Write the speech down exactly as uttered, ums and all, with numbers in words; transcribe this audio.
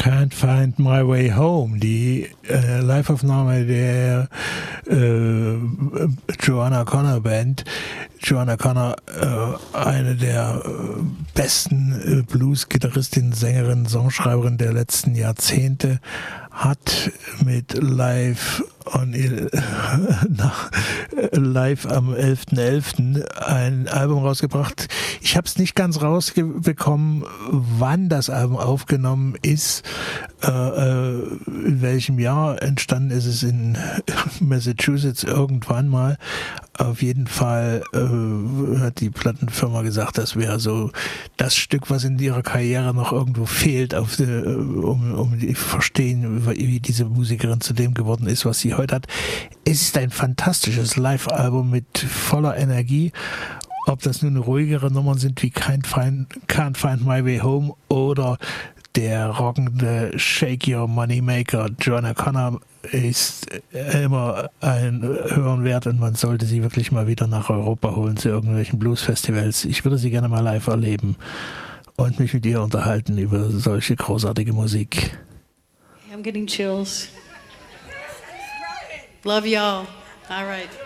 Can't Find My Way Home, die äh, Liveaufnahme der äh, Joanna Connor Band. Joanna Connor, äh, eine der äh, besten äh, Blues-Gitarristinnen, Sängerinnen, Songschreiberinnen der letzten Jahrzehnte, hat mit Live on, äh, nach, äh, live am elften elften ein Album rausgebracht. Ich habe es nicht ganz rausbekommen, wann das Album aufgenommen ist, äh, äh, in welchem Jahr. Entstanden ist es in Massachusetts irgendwann mal. Auf jeden Fall äh, hat die Plattenfirma gesagt, das wäre so das Stück, was in ihrer Karriere noch irgendwo fehlt, auf die, um, um die verstehen, wie diese Musikerin zu dem geworden ist, was sie heute hat. Es ist ein fantastisches Live-Album mit voller Energie. Ob das nun ruhigere Nummern sind wie Can't Find, Can't Find My Way Home oder der rockende Shake Your Money Maker. Joanna Connor ist immer ein Hören wert und man sollte sie wirklich mal wieder nach Europa holen zu irgendwelchen Blues-Festivals. Ich würde sie gerne mal live erleben und mich mit ihr unterhalten über solche großartige Musik. I'm getting chills. Love y'all. All right.